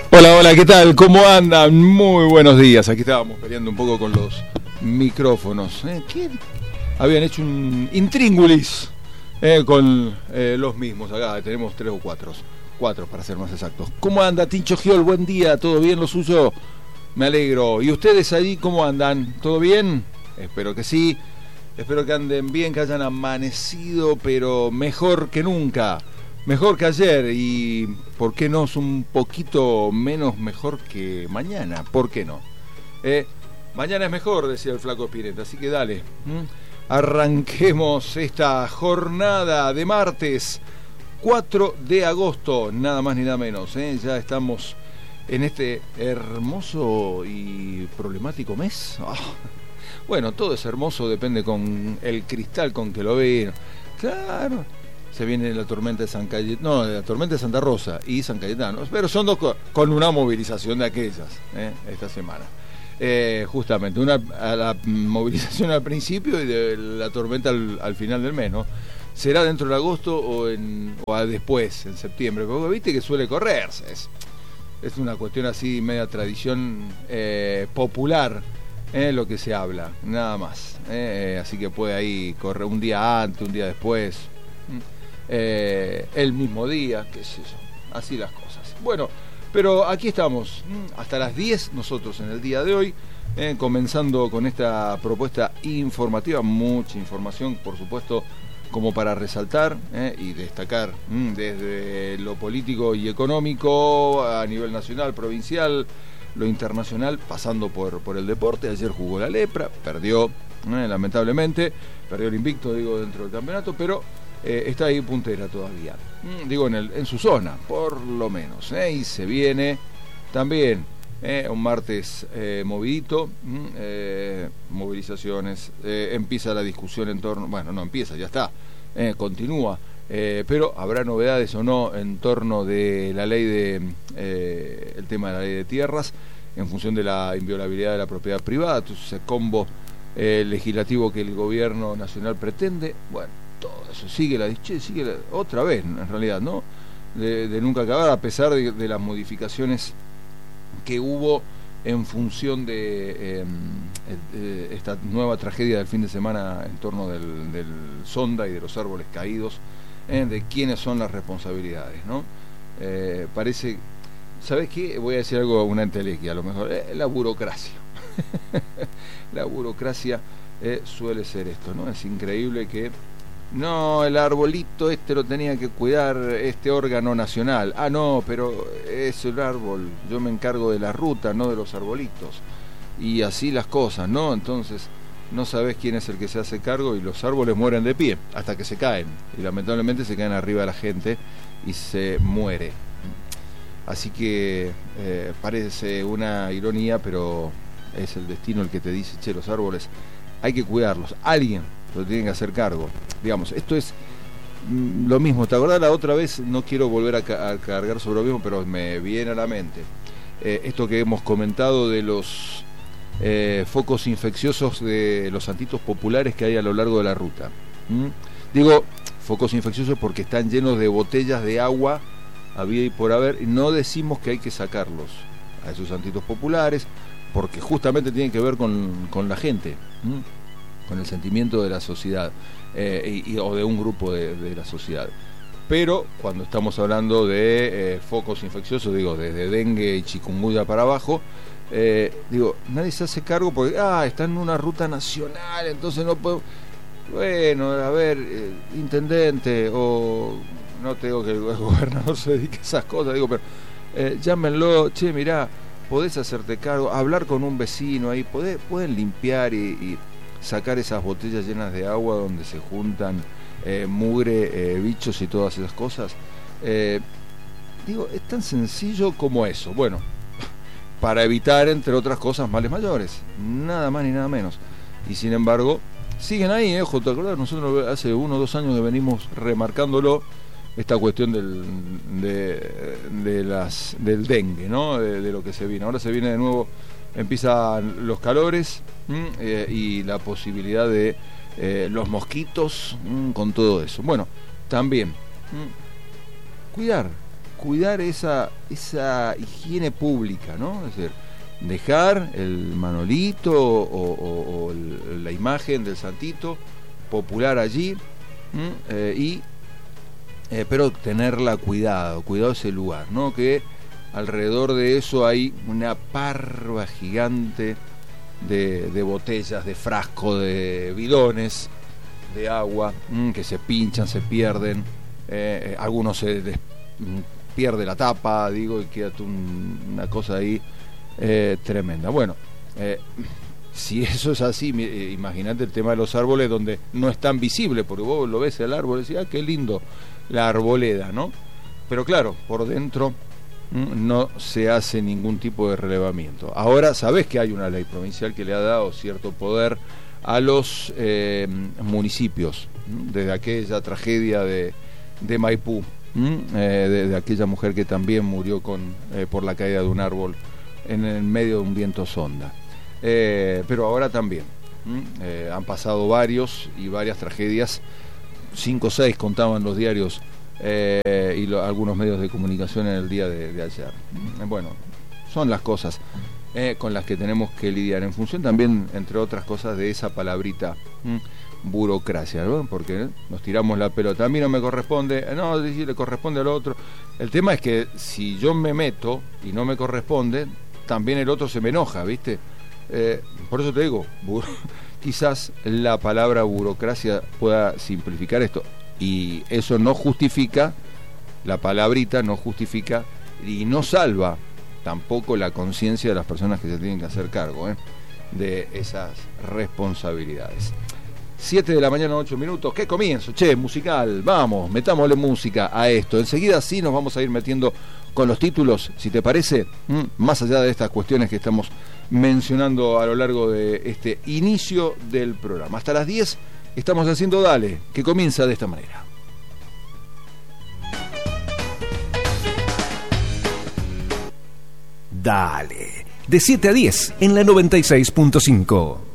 Hola, hola, ¿qué tal? ¿Cómo andan? Muy buenos días. Aquí estábamos peleando un poco con los micrófonos. ¿Qué? Habían hecho un intríngulis con los mismos. Acá tenemos 3 o 4. 4 para ser más exactos. ¿Cómo anda, Tincho Giol? Buen día, ¿todo bien lo suyo? Me alegro. ¿Y ustedes ahí cómo andan? ¿Todo bien? Espero que sí. Espero que anden bien, que hayan amanecido, pero mejor que nunca. Mejor que ayer y, ¿por qué no? Es un poquito menos mejor que mañana. ¿Por qué no? Mañana es mejor, decía el flaco Spinetta, así que dale. Arranquemos esta jornada de martes 4 de agosto, nada más ni nada menos. Ya estamos en este hermoso y problemático mes. Bueno, todo es hermoso, depende con el cristal con que lo ven. Claro. Se viene la tormenta de San Cayetano, no, la tormenta de Santa Rosa y San Cayetano, pero son dos con una movilización de aquellas esta semana. Justamente, a la movilización al principio y de la tormenta al final del mes, ¿no? Será dentro de agosto o después, en septiembre, porque viste que suele correrse. Es una cuestión así, media tradición popular, lo que se habla, nada más. Así que puede ahí correr un día antes, un día después. El mismo día, qué sé yo, así las cosas. Bueno, pero aquí estamos hasta las 10 nosotros en el día de hoy, comenzando con esta propuesta informativa, mucha información por supuesto como para resaltar y destacar desde lo político y económico a nivel nacional, provincial, lo internacional, pasando por el deporte. Ayer jugó la Lepra, perdió lamentablemente, perdió el invicto, digo, dentro del campeonato, pero está ahí puntera todavía, digo en su zona por lo menos, y se viene también un martes movidito, movilizaciones, empieza la discusión en torno, bueno, no empieza, ya está, continúa, pero habrá novedades o no en torno de la ley el tema de la ley de tierras en función de la inviolabilidad de la propiedad privada, entonces ese combo legislativo que el gobierno nacional pretende. Bueno, todo eso sigue otra vez en realidad, ¿no? De nunca acabar, a pesar de las modificaciones que hubo en función de esta nueva tragedia del fin de semana en torno del Sonda y de los árboles caídos, de quiénes son las responsabilidades, ¿no? Parece, ¿sabes qué? Voy a decir algo, una entelequia a lo mejor, la burocracia. La burocracia suele ser esto, ¿no? Es increíble que no, el arbolito lo tenía que cuidar este órgano nacional. No, pero es el árbol, yo me encargo de la ruta, no de los arbolitos. Y así las cosas, ¿no? Entonces no sabés quién es el que se hace cargo y los árboles mueren de pie hasta que se caen. Y lamentablemente se caen arriba de la gente y se muere. Así que parece una ironía, pero es el destino el que te dice, che, los árboles hay que cuidarlos. Alguien lo tienen que hacer cargo. Digamos, esto es lo mismo. ¿Te acordás la otra vez? No quiero volver a cargar sobre lo mismo, pero me viene a la mente. Esto que hemos comentado de los focos infecciosos de los santitos populares que hay a lo largo de la ruta. Digo, focos infecciosos porque están llenos de botellas de agua, había y por haber, y no decimos que hay que sacarlos a esos santitos populares, porque justamente tienen que ver con la gente, con el sentimiento de la sociedad o de un grupo de la sociedad. Pero cuando estamos hablando de focos infecciosos, digo, desde dengue y chikungunya para abajo, digo, nadie se hace cargo porque está en una ruta nacional, entonces no puedo. Bueno, a ver, intendente, o no te digo que el gobernador se dedique a esas cosas, digo, pero llámenlo, che, mirá, podés hacerte cargo, hablar con un vecino ahí, pueden limpiar y sacar esas botellas llenas de agua donde se juntan mugre, bichos y todas esas cosas. Digo, es tan sencillo como eso. Bueno, para evitar, entre otras cosas, males mayores, nada más ni nada menos. Y sin embargo, siguen ahí, ¿te acordás? Nosotros hace 1 o 2 años que venimos remarcándolo, esta cuestión del dengue, ¿no? De lo que se viene. Ahora se viene de nuevo, empiezan los calores y la posibilidad de los mosquitos con todo eso. Bueno, también cuidar cuidar esa higiene pública, ¿no? Es decir, dejar el manolito o la imagen del santito popular allí, pero tenerla cuidado ese lugar, ¿no? Que alrededor de eso hay una parva gigante de botellas, de frascos, de bidones de agua que se pinchan, se pierden, algunos se pierde la tapa, y queda una cosa ahí tremenda. Bueno, si eso es así, imagínate el tema de los árboles donde no es tan visible, porque vos lo ves el árbol y decís, qué lindo la arboleda, ¿no? Pero claro, por dentro no se hace ningún tipo de relevamiento. Ahora sabés que hay una ley provincial que le ha dado cierto poder a los municipios, desde aquella tragedia de Maipú, de aquella mujer que también murió por la caída de un árbol en el medio de un viento sonda. Pero ahora también han pasado varias tragedias, 5 o 6 contaban los diarios y algunos medios de comunicación en el día de ayer. Bueno, son las cosas con las que tenemos que lidiar, en función también, entre otras cosas, de esa palabrita burocracia, ¿no? Porque nos tiramos la pelota, a mí no me corresponde, no, si le corresponde al otro. El tema es que si yo me meto y no me corresponde, también el otro se me enoja, ¿viste? Por eso te digo, quizás la palabra burocracia pueda simplificar esto, y eso no justifica, la palabrita no justifica y no salva tampoco la conciencia de las personas que se tienen que hacer cargo de esas responsabilidades. 7 de la mañana, 8 minutos. ¿Qué comienzo? Musical. Vamos, metámosle música a esto. Enseguida sí nos vamos a ir metiendo con los títulos, si te parece, más allá de estas cuestiones que estamos mencionando a lo largo de este inicio del programa. Hasta las 10 estamos haciendo Dale, que comienza de esta manera. Dale, de 7 a 10 en la 96.5.